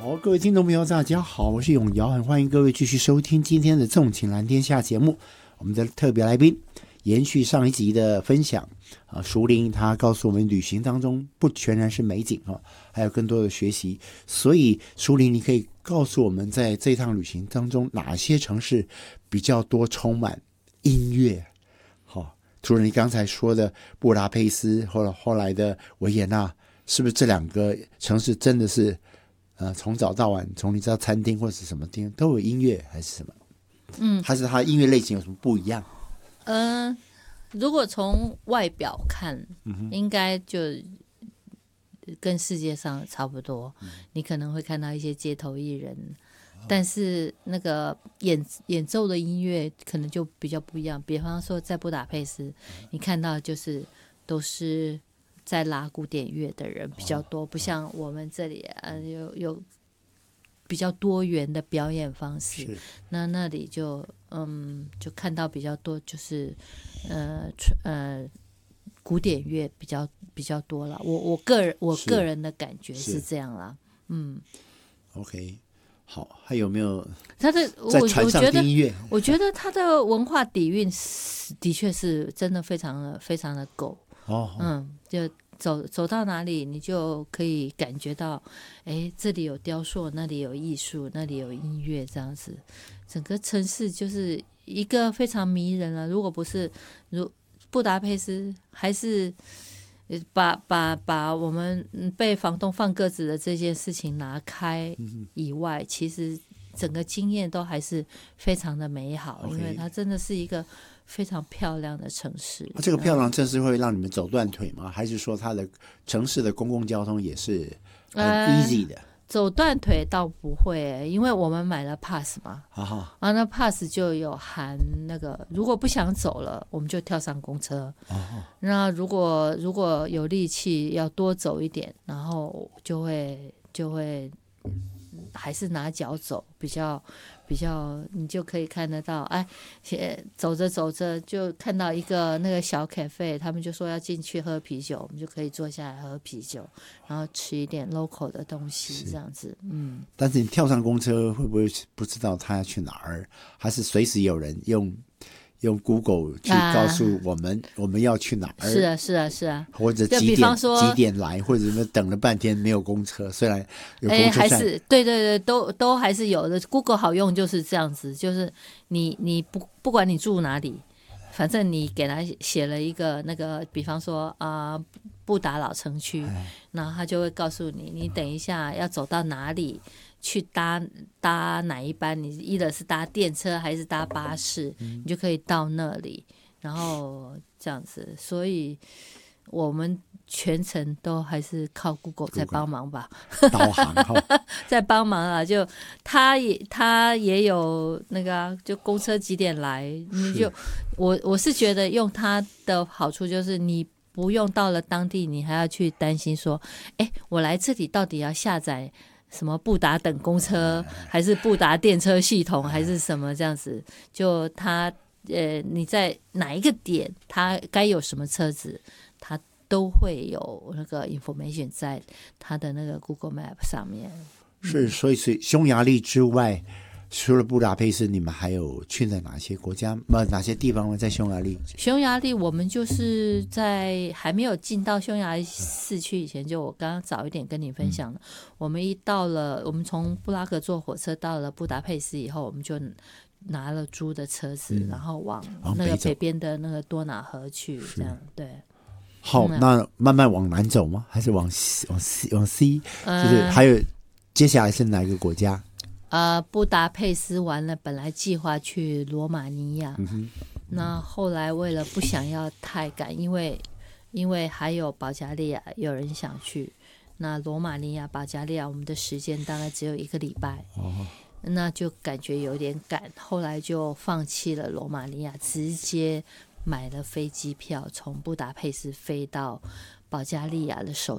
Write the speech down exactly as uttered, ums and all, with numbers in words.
好，各位听众朋友大家好，我是永尧，很欢迎各位继续收听今天的纵情蓝天下节目。我们的特别来宾延续上一集的分享啊，淑玲她告诉我们，旅行当中不全然是美景啊，还有更多的学习。所以淑玲，你可以告诉我们，在这趟旅行当中，哪些城市比较多充满音乐？好、哦，除了你刚才说的布达佩斯，后来后来的维也纳，是不是这两个城市真的是呃从早到晚，从你知道餐厅或是什么地方都有音乐，还是什么？嗯，还是它音乐类型有什么不一样？ 嗯、呃，如果从外表看，嗯、应该就跟世界上差不多。嗯、你可能会看到一些街头艺人，哦、但是那个演演奏的音乐可能就比较不一样。比方说，在布达佩斯，嗯、你看到就是都是在拉古典乐的人比较多，哦、不像我们这里啊有有比较多元的表演方式。那那里就嗯就看到比较多就是呃呃古典乐比较比较多了。我我个人我个人的感觉是这样啦。嗯 ，OK， 好，还有没有他的在船上听音乐？ 我觉得他的文化底蕴的确是真的非常的非常的够。哦，嗯，就走走到哪里，你就可以感觉到，哎，这里有雕塑，那里有艺术，那里有音乐，这样子，整个城市就是一个非常迷人了。如果不是如布达佩斯，还是把把把我们被房东放鸽子的这件事情拿开以外，其实整个经验都还是非常的美好， okay. 因为它真的是一个非常漂亮的城市。 啊、这个漂亮城市会让你们走断腿吗？还是说它的城市的公共交通也是很 easy 的？呃、 走断腿倒不会，因为我们买了 pass 嘛。啊，啊那 pass 就有含那个，如果不想走了，我们就跳上公车。哦、那如果如果有力气要多走一点，然后就会就会还是拿脚走比较。比较你就可以看得到，哎，走着走着就看到一个那个小 cafe， 他们就说要进去喝啤酒，我们就可以坐下来喝啤酒，然后吃一点 local 的东西，这样子。嗯。 但是你跳上公车会不会不知道他要去哪儿？还是随时有人用用 Google 去告诉我们、啊、我们要去哪儿？是啊，是啊，是啊。 或者几点几点来，或者什么等了半天没有公车，虽然有公车站， 还是对对对，都都还是有的。Google 好用就是这样子，就是你你不不管你住哪里，反正你给他写了一个那个，比方说啊、呃、布达老城区，然后他就会告诉你，你等一下要走到哪里。去搭搭哪一班，你一的是搭电车还是搭巴士、嗯、你就可以到那里，然后这样子。所以我们全程都还是靠 Google 在帮忙吧， 导航在帮忙啊。就他也他也有那个、啊、就公车几点来，你就我我是觉得用它的好处就是你不用到了当地你还要去担心说，哎，我来这里到底要下载什么布达等公车，还是布达电车系统，还是什么这样子？就它呃，你在哪一个点，它该有什么车子，它都会有那个 information 在它的那个 Google Map 上面。 是，所以是匈牙利之外，除了布达佩斯，你们还有去了哪些国家？哪些地方吗？在匈牙利？ 匈牙利，我们就是在还没有进到匈牙利市区以前，就我刚刚早一点跟你分享了。嗯、我们一到了，我们从布拉格坐火车到了布达佩斯以后，我们就拿了租的车子，嗯、然后往那个北边的那个多瑙河去，这样对。 好，嗯、那慢慢往南走吗？还是往西？往西？往西？就是还有接下来是哪一个国家？ 呃，布达佩斯完了，本来计划去罗马尼亚，嗯、那后来为了不想要太赶，因为因为还有保加利亚有人想去，那罗马尼亚、保加利亚我们的时间大概只有一个礼拜，哦、那就感觉有点赶，后来就放弃了罗马尼亚，直接买了飞机票从布达佩斯飞到保加利亚的首